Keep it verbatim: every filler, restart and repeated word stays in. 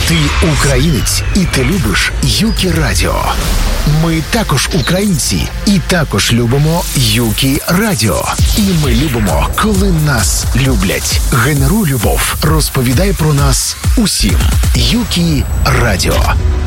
Ти українець і ти любиш Юкі Радіо. Ми також українці і також любимо Юкі Радіо. І ми любимо, коли нас люблять. Генеруй любов. Розповідай про нас усім. Юкі Радіо.